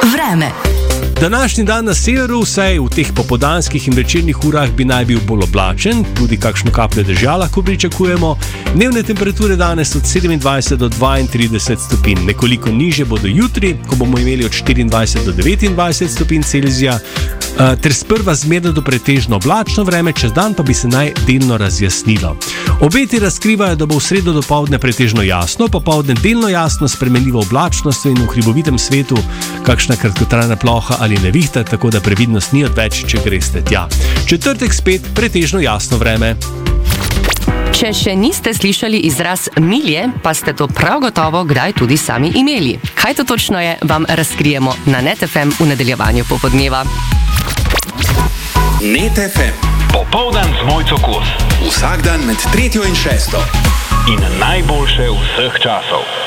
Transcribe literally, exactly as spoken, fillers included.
Vreme. Današnji dan na severu, vsaj v teh popoldanskih in večernih urah, bi naj bil bolj oblačen, tudi kakšno kapljo dežja lahko pričakujemo. Dnevne temperature danes od sedemindvajset do dvaintrideset stopinj, nekoliko nižje bodo jutri, ko bomo imeli od štiriindvajset do devetindvajset stopinj Celzija, ter sprva zmerno do pretežno oblačno vreme, čez dan pa bi se naj delno razjasnilo. Obeti razkrivajo, da bo v sredo dopoldne pretežno jasno, popoldne delno jasno, spremenljivo oblačnost in v hribovitem svetu kakšna kratkotrajna ploha ali nevihta, tako da previdnost ni odveč, če greste tja. Četrtek spet pretežno jasno vreme. Če še niste slišali izraz milje, pa ste to prav gotovo kdaj tudi sami imeli. Kaj to točno je, vam razkrijemo na Net F M v nadaljevanju popoldneva. Net F M. Popoldan z Mojco Kos. Vsak dan med tretjo in šesto. In najboljše vseh časov.